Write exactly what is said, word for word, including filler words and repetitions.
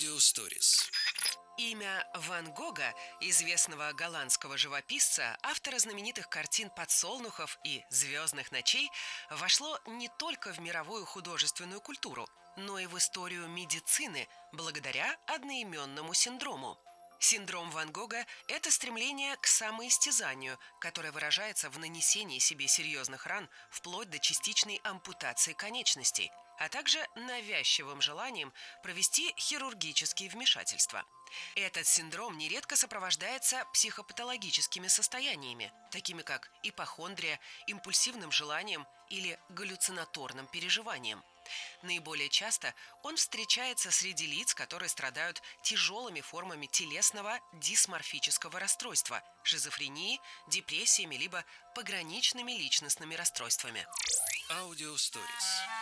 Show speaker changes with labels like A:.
A: Audio Stories.
B: Имя Ван Гога, известного голландского живописца, автора знаменитых картин «Подсолнухов» и «Звездных ночей», вошло не только в мировую художественную культуру, но и в историю медицины благодаря одноименному синдрому. Синдром Ван Гога – это стремление к самоистязанию, которое выражается в нанесении себе серьезных ран вплоть до частичной ампутации конечностей, а также навязчивым желанием провести хирургические вмешательства. Этот синдром нередко сопровождается психопатологическими состояниями, такими как ипохондрия, импульсивным желанием или галлюцинаторным переживанием. Наиболее часто он встречается среди лиц, которые страдают тяжелыми формами телесного дисморфического расстройства, шизофрении, депрессиями либо пограничными личностными расстройствами.
A: Audio Stories.